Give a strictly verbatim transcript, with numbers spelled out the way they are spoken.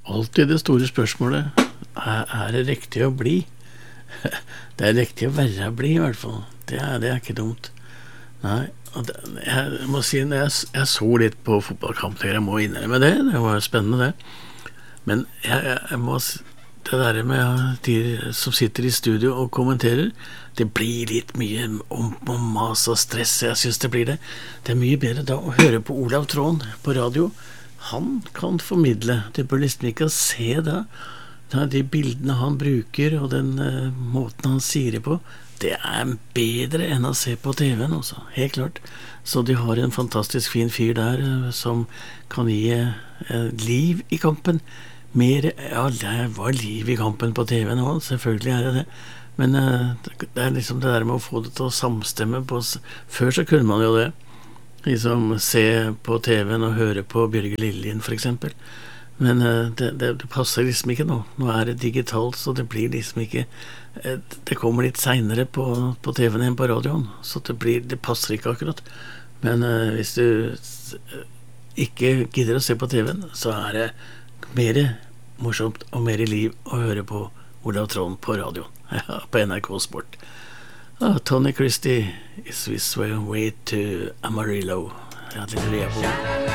alltid det store spørsmålet. Er, er det riktig å bli? Det er riktig å være bli i hvert fall. Det er, det er ikke dumt. Nei, og det, jeg må si når jeg, jeg så litt på fotballkamp, jeg må innrømme det, det var spennende det. Men jeg, jeg, jeg må det der med de som sitter i studio og kommenterer, det blir litt mye om, om mas og stress. Jeg synes det blir det. Det er mye bedre da å høre på Olav Tråen på radio. Han kan formidle. Det bør liksom ikke se da, da de bildene han bruker og den uh, måten han sier det på. Det er bedre enn å se på T V-en også, helt klart. Så de har en fantastisk fin fyr der uh, som kan gi uh, liv i kampen. Mer, ja, det var liv i kampen på T V nå, selvfølgelig er det det. Men uh, det er liksom det der med å få det til å samstemme på. Før så kunne man jo det. Liksom se på T V-en og høre på Bjørge Lillien for eksempel. Men uh, det, det, det passer liksom ikke nå. Nå er det digitalt, så det blir liksom ikke uh, det kommer litt senere på, på T V-en enn på radioen, så det, blir, det passer ikke akkurat. Men uh, hvis du uh, ikke gidder å se på T V-en, så er det mer morsomt og mer liv å høre på Olav Tråen på radioen, ja, på N R K Sport. Ah, Tony Christie, Is This Way to Amarillo. Ja, det lurer jeg på.